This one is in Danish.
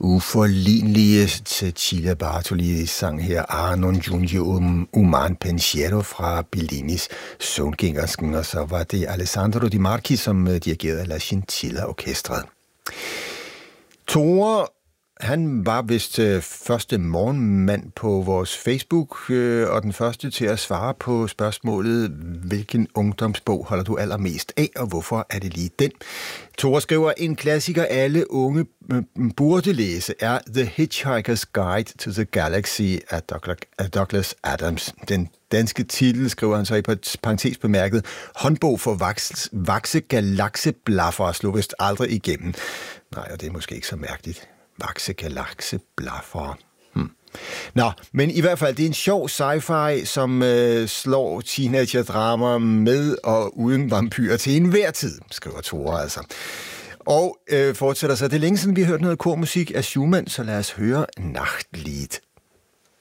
uforlignelige Cecilia Bartoli sang her Non giunge un pensiero fra Bellinis Søvngængersken, og så var det Alessandro Di Marchi, som dirigerede La Scintilla Orkestret. Tore, han var vist første morgenmand på vores Facebook, og den første til at svare på spørgsmålet, hvilken ungdomsbog holder du allermest af, og hvorfor er det lige den? Tore skriver, en klassiker alle unge burde læse er The Hitchhiker's Guide to the Galaxy af Douglas Adams. Den danske titel, skriver han så i parentes bemærket, håndbog for vakse galakseblaffer slog vist aldrig igennem. Nej, og det er måske ikke så mærkeligt. Vakse galakseblaffer. Nå, men i hvert fald, det er en sjov sci-fi, som slår teenager-drama med og uden vampyrer til enhver tid, skriver Tore altså. Og fortsætter så. Det er længe siden, vi har hørt noget kormusik af Schumann, så lad os høre Nachtlied.